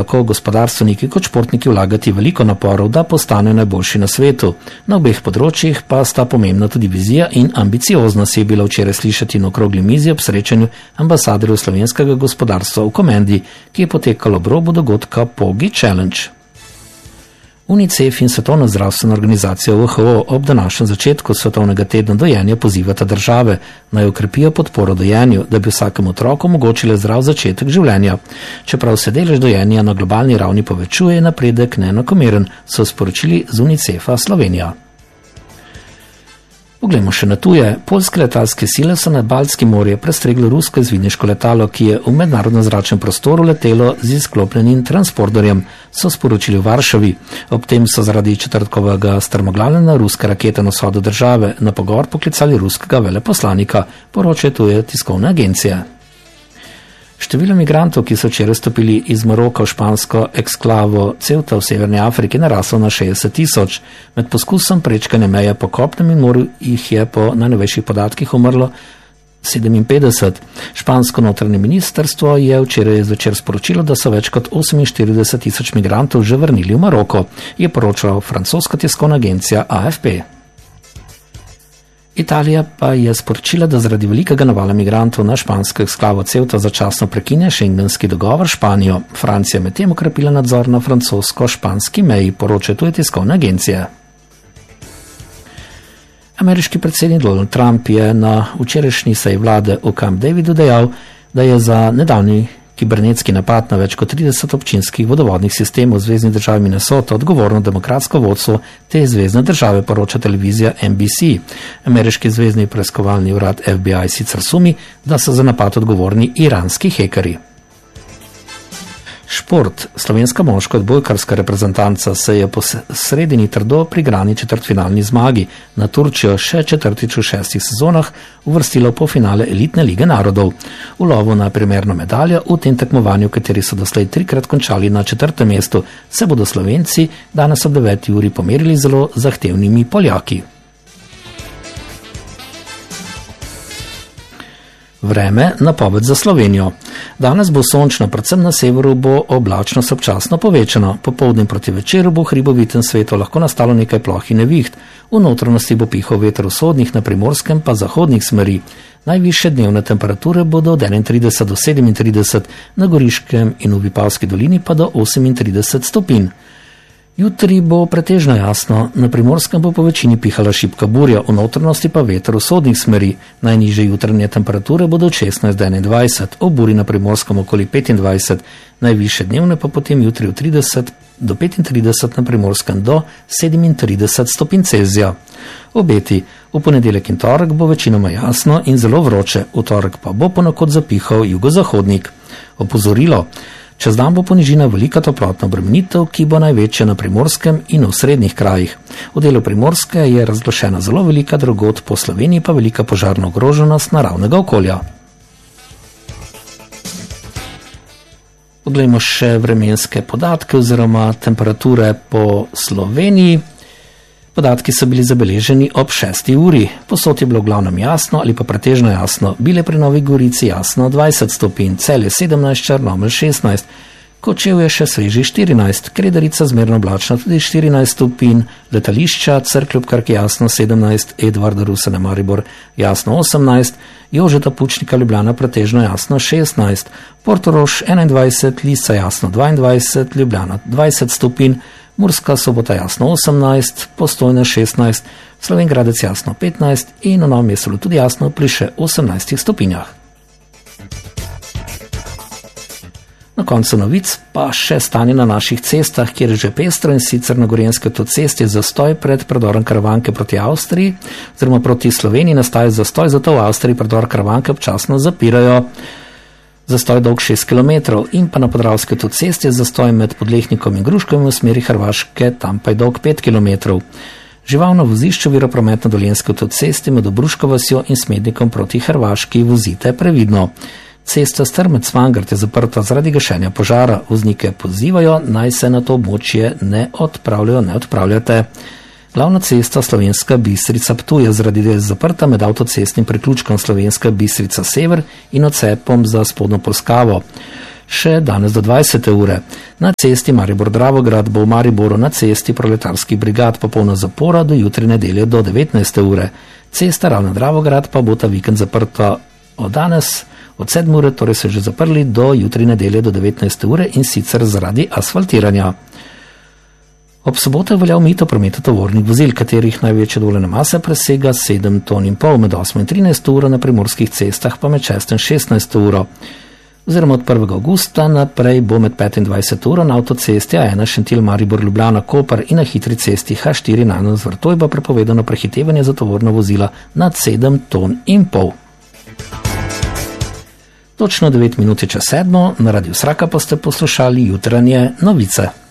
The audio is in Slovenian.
tako gospodarstveniki kot športniki vlagati veliko naporov, da postanejo najboljši na svetu. Na obeh področjih pa sta pomembna tudi vizija in ambicioznost, je bila včeraj slišati na okrogli mizi ob srečanju ambasadorjev slovenskega gospodarstva v Komendi, ki je potekalo ob robu dogodka Pogi Challenge. UNICEF in Svetovna zdravstvena organizacija WHO ob današnjem začetku svetovnega tedna dojenja pozivata države, naj okrepijo podporo dojenju, da bi vsakemu otroku omogočile zdrav začetek življenja. Čeprav se delež dojenja na globalni ravni povečuje, napredek neenakomeren, so sporočili z UNICEF-a Slovenija. Poglejmo še na tuje. Poljske letalske sile so nad Baltskim morjem prestreglo rusko izvidniško letalo, ki je v mednarodnem zračnem prostoru letelo z izklopljenim transporterjem, so sporočili v Varšavi. Ob tem so zaradi četrtkovega strmoglavljanja ruske rakete na vzhodu države na pogovor poklicali ruskega veleposlanika, poročajo tuje tiskovne agencije. Število migrantov, ki so včeraj stopili iz Maroka v špansko eksklavo Ceuta v Severni Afriki, naraslo na 60 000. Med poskusom prečkanja meje po kopnem in morju jih je po najnovejših podatkih umrlo 57. Špansko notranje ministrstvo je včeraj zvečer sporočilo, da so več kot 48 000 migrantov že vrnili v Maroko, je poročala francoska tiskovna agencija AFP. Italija pa je sporočila, da zaradi velikega navala migrantov na špansko eksklavo Ceuta začasno prekinja šengenski dogovor Španijo. Francija medtem okrepila nadzor na francosko-španski meji, poročajo tuje tiskovne agencije. Ameriški predsednik Donald Trump je na včerajšnji seji vlade v Camp Davidu dejal, da je za nedavni kibernetski napad na več kot 30 občinskih vodovodnih sistemov v zvezni državi Minnesota odgovorno demokratsko vodstvo te zvezne države, poroča televizija NBC. Ameriški zvezni preiskovalni urad FBI sicer sumi, da so za napad odgovorni iranski hekerji. Šport. Slovenska moška odbojkarska reprezentanca se je po sredini trdo prigrani četrtfinalni zmagi na Turčijo še četrtič v 6 sezonah uvrstila v polfinale elitne lige narodov. V lovu na primerno medaljo v tem tekmovanju, v kateri so doslej 3-krat končali na 4. mestu, se bodo Slovenci danes ob 9. uri pomerili zelo zahtevnimi Poljaki. Vreme, napoved za Slovenijo. Danes bo sončno, predvsem na severu bo oblačnost občasno povečano. Popoldne proti večeru bo v hribovitem svetu lahko nastalo nekaj ploh in neviht. V notranjosti bo pihal veter vzhodnih, na primorskem pa zahodnih smeri. Najvišje dnevne temperature bodo od 31 do 37, na Goriškem in v Vipavski dolini pa do 38 stopinj. Jutri bo pretežno jasno, na primorskem bo po večini pihala šibka burja, v notranjosti pa veter vzhodnih smeri. Najnižje jutranje temperature bodo od 16 do 21, ob burji na primorskem okoli 25, najvišje dnevne pa potem jutri od 30 do 35, na primorskem do 37 stopinj Celzija. Obeti. V ponedeljek in torek bo večinoma jasno in zelo vroče, v torek pa bo ponekod zapihal jugozahodnik. Opozorilo. Čez dan bo po nižinah velika toplotna obremenitev, ki bo največja na primorskem in v srednjih krajih. V delu Primorske je razglašena zelo velika, drugod po Sloveniji pa velika požarna ogroženost naravnega okolja. Poglejmo še vremenske podatke oziroma temperature po Sloveniji. Podatki so bili zabeleženi ob 6. uri. Posod je bilo v glavnem jasno ali pa pretežno jasno. Bile pri Novi Gorici jasno 20 stopinj, Celje 17, Črnomelj 16, Kočevje še sveži 14, Kredarica zmerno oblačna tudi 14 stopinj, Letališča, Cerklje ob Krki jasno 17, Edvarda Rusene Maribor jasno 18, Jožeta Pučnika Ljubljana pretežno jasno 16, Portorož 21, Lisa jasno 22, Ljubljana 20 stopinj, Murska Sobota jasno 18, Postojna 16, Slovenj Gradec jasno 15 in v Novem mestu tudi jasno pri še 18 stopinjah. Na koncu novic pa še stanje na naših cestah, kjer je že pestro, in sicer na Gorenjski avtocesti je zastoj pred predorom Karavanke proti Avstriji, oziroma proti Sloveniji nastaja zastoj, zato v Avstriji predor Karavanke občasno zapirajo. Zastoj dolg 6 km in pa na Podravski avtocesti je zastoj med Podlehnikom in Gruškovim v smeri Hrvaške, tam pa je dolg 5 km. Živalno vozišče ovira promet na Dolenjski avtocesti med Obruško vasjo in Smednikom proti Hrvaški, vozite previdno. Cesta Strmec-Vangrt je zaprta zaradi gašenja požara. Voznike pozivajo, naj se na to območje ne odpravljate. Glavna cesta Slovenska Bistrica-Ptuj je zaradi del zaprta med avtocestnim priključkom Slovenska Bistrica Sever in odcepom za spodnjo Polskavo. še danes do 20. ure. Na cesti Maribor-Dravograd bo v Mariboru na cesti proletarskih brigad popolna zapora do jutri nedelje do 19. ure. Cesta Ravna-Dravograd pa bo ta vikend zaprta od danes od 7. ure, torej se že zaprli do jutri nedelje do 19. ure in sicer zaradi asfaltiranja. Ob sobotah velja omejitev prometa tovornih vozil, katerih največja dovoljena masa presega 7,5 ton med 8 in 13 uro, na primorskih cestah pa med 6 in 16 uro. Oziroma od 1. augusta naprej bo med 5 in 20 uro na avtocesti A1 Šentilj-Maribor-Ljubljana-Koper in na hitri cesti H4 Nanos-Vrtojba prepovedano prehitevanje za tovorna vozila nad 7,5 ton. Točno 9 minut je čez 7, na Radiu Sraka pa ste poslušali jutranje novice.